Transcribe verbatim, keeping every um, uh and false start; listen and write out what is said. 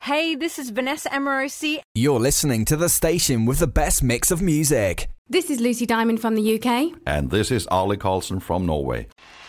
Hey, this is Vanessa Amorosi. You're listening to the station with the best mix of music. This is Lucy Diamond from the U K. And this is Arlie Carlson from Norway.